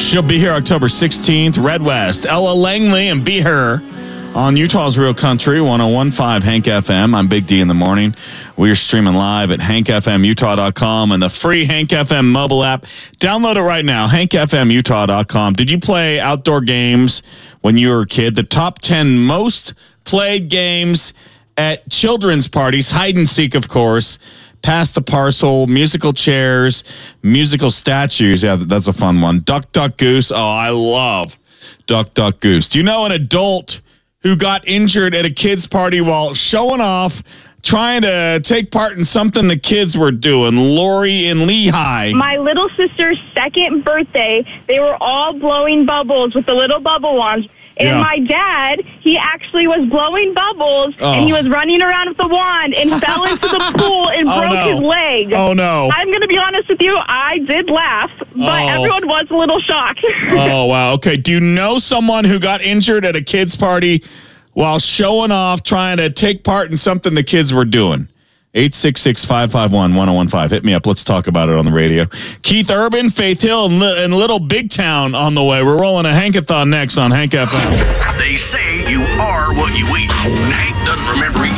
She'll be here October 16th. Red West, Ella Langley, and Be Her on Utah's Real Country, 101.5 Hank FM. I'm Big D in the morning. We are streaming live at hankfmutah.com and the free Hank FM mobile app. Download it right now, hankfmutah.com. Did you play outdoor games when you were a kid? The top 10 most played games at children's parties, hide and seek, of course. Pass the parcel, musical chairs, musical statues. Yeah, that's a fun one. Duck, Duck, Goose. Oh, I love Duck, Duck, Goose. Do you know an adult who got injured at a kid's party while showing off, trying to take part in something the kids were doing? Lori in Lehigh. My little sister's second birthday, they were all blowing bubbles with the little bubble wands. And my dad, he actually was blowing bubbles, and he was running around with the wand and fell into the pool and broke his leg. Oh, no. I'm going to be honest with you, I did laugh, but everyone was a little shocked. Oh, wow. Okay, do you know someone who got injured at a kid's party while showing off, trying to take part in something the kids were doing? 866-551-1015. Hit me up. Let's talk about it on the radio. Keith Urban, Faith Hill, and Little Big Town on the way. We're rolling a Hankathon next on Hank FM. They say you are what you eat. But Hank doesn't remember eating